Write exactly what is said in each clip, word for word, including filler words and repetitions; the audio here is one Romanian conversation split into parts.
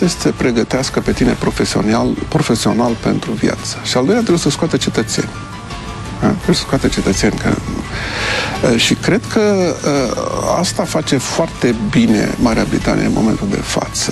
este să pregătească pe tine profesional, profesional pentru viață. Și al doilea trebuie să scoată cetățeni. Da? Trebuie să scoată cetățeni. Că... Și cred că asta face foarte bine Marea Britanie în momentul de față.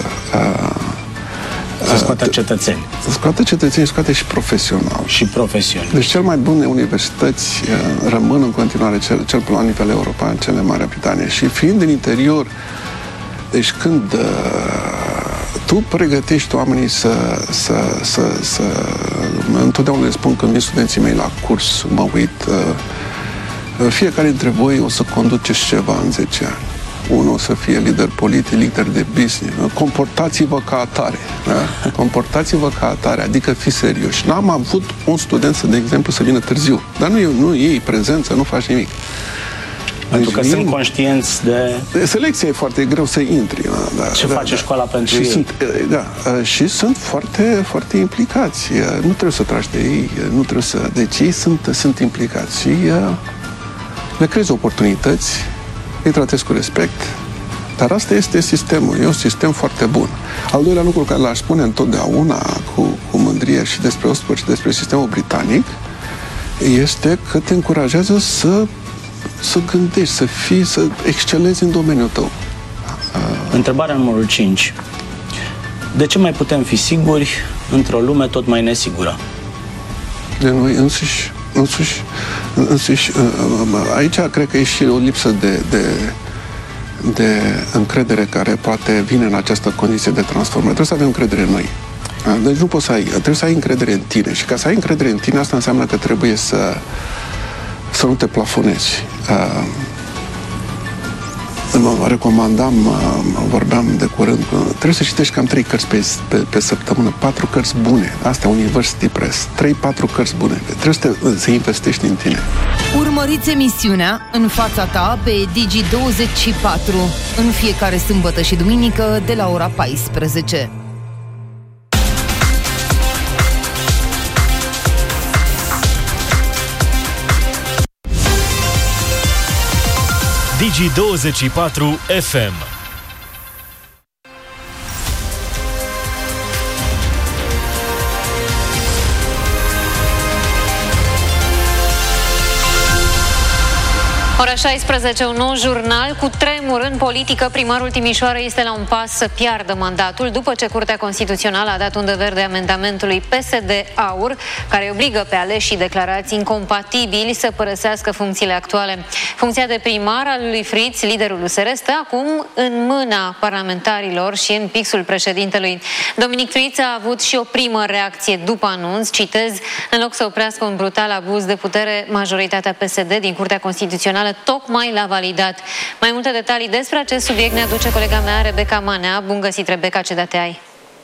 Să scoată cetățeni. Să scoată cetățeni, scoate și profesional. Și profesiuni. Deci cel mai bune universități rămân în continuare, cel, cel la nivel european, cele în Marea Britanie. Și fiind din interior, deci când uh, tu pregătești oamenii să, să, să, să... Întotdeauna le spun când vin studenții mei la curs, mă uit, uh, fiecare dintre voi o să conduceți ceva în zece ani. Unul o să fie lider politic, lider de business. Comportați-vă ca atare. Da? Comportați-vă ca atare, adică fiți serioși. N-am avut un student, să, de exemplu, să vină târziu. Dar nu, nu iei prezență, nu faci nimic. Pentru deci, că sunt conștienți de... de selecția e foarte greu să intri. Da, Ce da, face da. școala pentru și ei? Sunt, da, și sunt foarte, foarte implicați. Nu trebuie să tragi de ei, nu trebuie să... Deci ei sunt, sunt implicați și le creezi oportunități, îi tratezi cu respect, dar asta este sistemul, e un sistem foarte bun. Al doilea lucru care l-aș spune întotdeauna cu, cu mândrie și despre Oxford și despre sistemul britanic este că te încurajează să, să gândești, să fii, să excelezi în domeniul tău. Întrebarea numărul cinci. De ce mai putem fi siguri într-o lume tot mai nesigură? De noi însuși, însuși, însuși aici cred că e și o lipsă de, de, de încredere care poate vine în această condiție de transformare. Trebuie să avem încredere în noi. Deci nu poți să ai, trebuie să ai încredere în tine. Și ca să ai încredere în tine, asta înseamnă că trebuie să, să nu te plafonezi. Mă recomandam, vorbeam de curând, trebuie să citești cam trei cărți pe, pe, pe săptămână, patru cărți bune, astea University Press, trei, patru cărți bune, trebuie să, te, să investești în tine. Urmăriți emisiunea În fața ta pe Digi douăzeci și patru, în fiecare sâmbătă și duminică de la ora paisprezece. Digi douăzeci și patru F M. Ora șaisprezece, un nou jurnal cu tremur în politică. Primarul Timișoarei este la un pas să piardă mandatul după ce Curtea Constituțională a dat undă verde amendamentului P S D-AUR, care obligă pe aleșii declarați incompatibili să părăsească funcțiile actuale. Funcția de primar al lui Fritz, liderul U S R, stă acum în mâna parlamentarilor și în pixul președintelui. Dominic Fritz a avut și o primă reacție după anunț, citez, în loc să oprească un brutal abuz de putere, majoritatea P S D din Curtea Constituțională tocmai l-a validat. Mai multe detalii despre acest subiect ne aduce colega mea, Rebecca Manea. Bun găsit, Rebecca, ce date ai?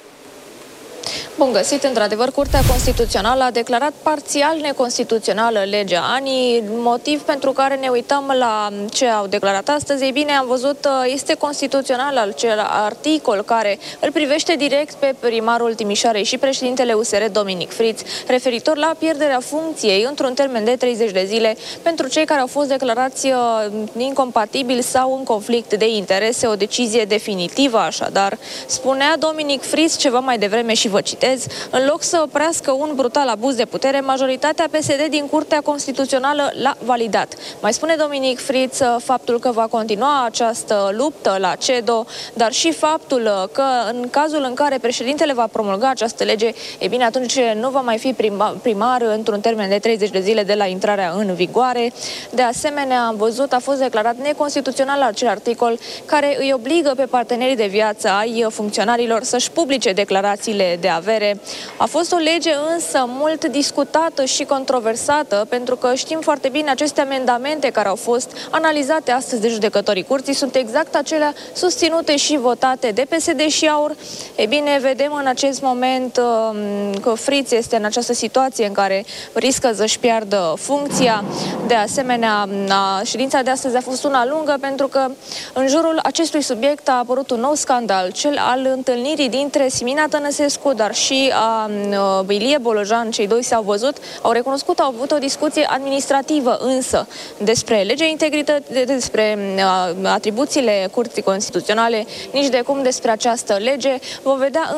Bun găsit, într-adevăr, Curtea Constituțională a declarat parțial neconstituțională legea A N I, motiv pentru care ne uităm la ce au declarat astăzi. Ei bine, am văzut, este constituțional acel articol care îl privește direct pe primarul Timișoarei și președintele U S R, Dominic Fritz, referitor la pierderea funcției într-un termen de treizeci de zile pentru cei care au fost declarați incompatibili sau în conflict de interese, o decizie definitivă, așadar. Spunea Dominic Fritz ceva mai devreme și vă citez, în loc să oprească un brutal abuz de putere, majoritatea P S D din Curtea Constituțională l-a validat. Mai spune Dominic Fritz faptul că va continua această luptă la C E D O, dar și faptul că în cazul în care președintele va promulga această lege, e bine, atunci nu va mai fi primar, primar într-un termen de treizeci de zile de la intrarea în vigoare. De asemenea, am văzut, a fost declarat neconstituțional acel articol care îi obligă pe partenerii de viață ai funcționarilor să-și publice declarațiile de avere. A fost o lege însă mult discutată și controversată, pentru că știm foarte bine aceste amendamente care au fost analizate astăzi de judecătorii curții sunt exact acelea susținute și votate de P S D și AUR. E bine, vedem în acest moment că Fritz este în această situație în care riscă să-și piardă funcția. De asemenea, ședința de astăzi a fost una lungă pentru că în jurul acestui subiect a apărut un nou scandal, cel al întâlnirii dintre Simina Tănăsescu, dar și a Ilie Bolojan. Cei doi s-au văzut, au recunoscut, au avut o discuție administrativă, însă despre legea integrității, despre atribuțiile Curții Constituționale, nici de cum despre această lege. Vom vedea